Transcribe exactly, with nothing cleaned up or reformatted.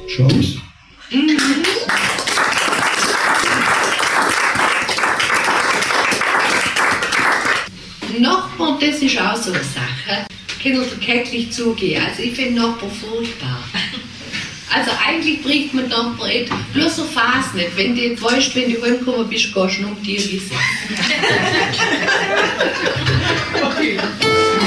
Chance. Mhm. Nachbarn, das ist auch so eine Sache. Kann ihr täglich zugehen. Also ich finde Nachbarn furchtbar. Also eigentlich bringt man Nachbarn nicht. Bloß so fast nicht. Wenn du jetzt weißt, wenn du heimgekommen bist, gehst du noch um die Wiese. Okay.